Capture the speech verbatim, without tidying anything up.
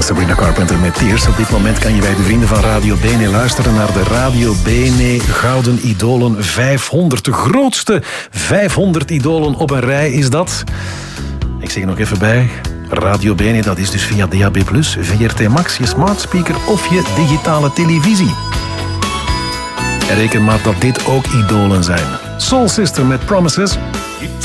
Sabrina Carpenter met Tears. Op dit moment kan je bij de vrienden van Radio Bene luisteren naar de Radio Bene Gouden Idolen vijfhonderd. De grootste vijfhonderd idolen op een rij is dat. Ik zeg er nog even bij. Radio Bene, dat is dus via D A B plus, V R T Max, je smart speaker of je digitale televisie. En reken maar dat dit ook idolen zijn. Soul Sister met Promises.